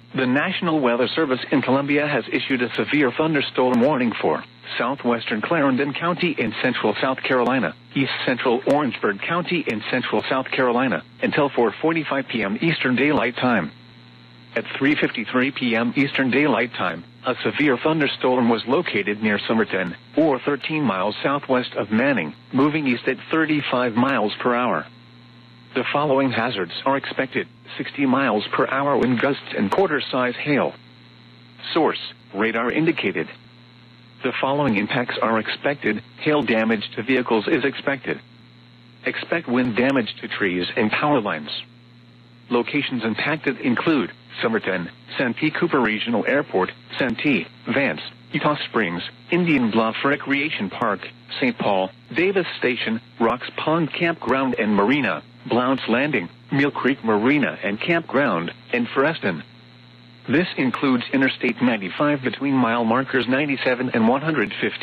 The National Weather Service in Colombia has issued a severe thunderstorm warning for southwestern Clarendon County in central South Carolina, east central Orangeburg County in central South Carolina, until 4:45 p.m. Eastern Daylight Time. At 3:53 p.m. Eastern Daylight Time, a severe thunderstorm was located near Somerton, or 13 miles southwest of Manning, moving east at 35 miles per hour. The following hazards are expected: 60 miles per hour wind gusts and quarter-size hail. Source: radar indicated. The following impacts are expected: hail damage to vehicles is expected. Expect wind damage to trees and power lines. Locations impacted include Somerton, Santee Cooper Regional Airport, Santee, Vance, Utah Springs, Indian Bluff Recreation Park, St. Paul, Davis Station, Rocks Pond Campground and Marina, Blount's Landing, Mill Creek Marina and Campground, and Foreston. This includes Interstate 95 between mile markers 97 and 115.